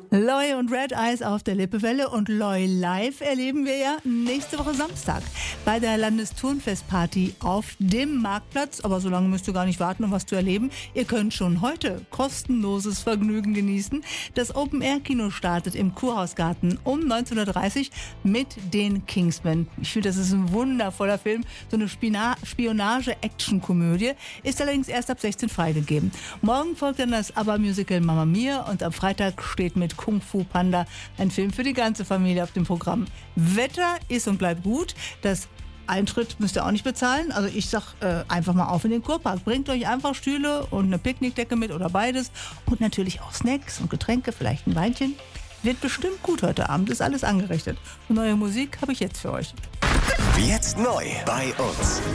Loy und Red Eyes auf der Lippewelle und Loy live erleben wir ja nächste Woche Samstag bei der Landesturnfestparty auf dem Marktplatz. Aber so lange müsst ihr gar nicht warten, um was zu erleben. Ihr könnt schon heute kostenloses Vergnügen genießen. Das Open-Air-Kino startet im Kurhausgarten um 19:30 Uhr mit den Kingsmen. Ich finde, das ist ein wundervoller Film. So eine Spionage-Action-Komödie. Ist allerdings erst ab 16 freigegeben. Morgen folgt dann das ABBA-Musical Mamma Mia und am Freitag steht mit Kung Fu Panda ein Film für die ganze Familie auf dem Programm. Wetter ist und bleibt gut. Das Eintritt müsst ihr auch nicht bezahlen. Also ich sag einfach mal auf in den Kurpark. Bringt euch einfach Stühle und eine Picknickdecke mit oder beides. Und natürlich auch Snacks und Getränke, vielleicht ein Weinchen. Wird bestimmt gut heute Abend. Ist alles angerichtet. Und neue Musik habe ich jetzt für euch. Jetzt neu bei uns.